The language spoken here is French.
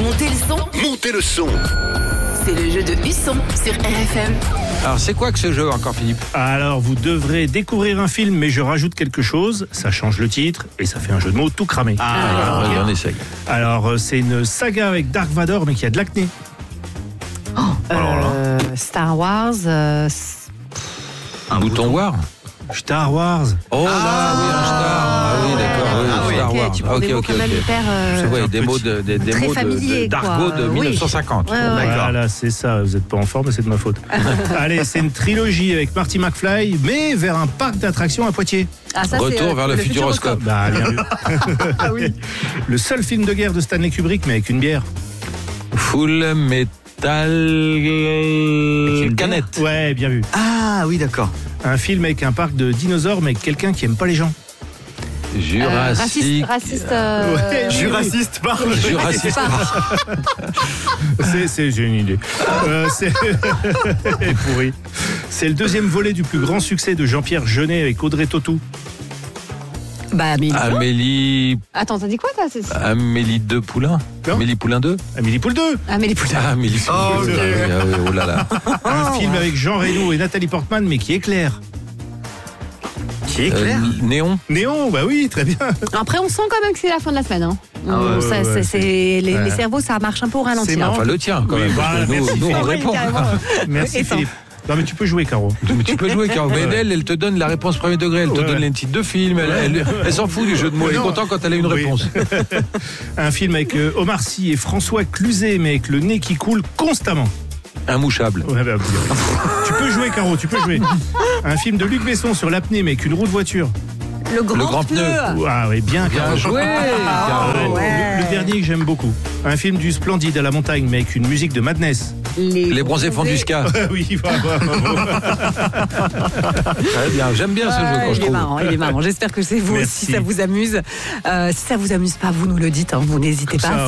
Montez le son. Montez le son. C'est le jeu de Husson sur RFM. Alors, c'est quoi que ce jeu encore, Philippe? Alors, vous devrez découvrir un film, mais je rajoute quelque chose. Ça change le titre et ça fait un jeu de mots tout cramé. Alors, Ok. on essaye. Alors, c'est une saga avec Dark Vador, mais qui a de l'acné. Star Wars. Un bouton War. Star Wars. Oh là, oui, un Star. Ah oui, d'accord. Oui, Star Wars. Tu prends des mots quand même hyper. C'est vrai, des mots des très mots familiers, d'argot quoi. de Oui. 1950. Ouais. Voilà, c'est ça. Vous n'êtes pas en forme, mais c'est de ma faute. Allez, c'est une trilogie avec Marty McFly, mais vers un parc d'attractions à Poitiers. Ah, ça, Retour c'est, vers le futuroscope. Bah, bien vu. Ah oui. Le seul film de guerre de Stanley Kubrick, mais avec une bière. Full Metal Canette. Ouais, bien vu. Ah oui, d'accord. Un film avec un parc de dinosaures, mais avec quelqu'un qui aime pas les gens. Jurassic. Raciste. Ouais, Jurassiste, pardon. Jurassic Park. J'ai une idée. C'est pourri. C'est le deuxième volet du plus grand succès de Jean-Pierre Jeunet avec Audrey Tautou. Bah, Amélie. Amélie. Attends, t'as dit quoi, toi? Amélie 2 Poulain. Non. Amélie Poulain 2. Amélie Poule 2. Amélie Poulain. Ah, Amélie Poulain. Oh, ok. Oh là là. Un film avec Jean Reno et Nathalie Portman, mais qui éclaire. Qui est clair. Néon. Néon, bah oui, très bien. Après, on sent quand même que c'est la fin de la semaine. Hein. Les cerveaux, ça marche un peu au ralenti. C'est là. marrant. Enfin, le tien, quand Oui, même. voilà, Nous, merci, nous, on Philippe. répond. carrément. Merci Éteins. Philippe. Non mais tu peux jouer, Caro. Mais tu peux jouer, Caro. Mais elle te donne la réponse premier degré. Elle te Ouais, donne ouais. les titres de film. Elle s'en fout du jeu de mots. Elle est Non. contente quand elle a une Oui. réponse. Un film avec Omar Sy et François Cluzet, mais avec le nez qui coule constamment. Immouchable. Ouais, bah, tu peux jouer, Caro, tu peux jouer. Un film de Luc Besson sur l'apnée, mais avec une roue de voiture. Le grand pneu. Ah oui, bien, Bien Caro. joué. Caro. Le dernier que j'aime beaucoup. Un film du Splendide à la montagne, mais avec une musique de Madness. Les bronzés font du ska. Oui, bravo. Très bien. J'aime bien ce jeu quand je il est trouve. marrant, il est marrant. J'espère que c'est vous Merci. aussi, ça vous amuse. Si ça vous amuse pas, vous nous le dites, hein, vous n'hésitez Comme pas. ça,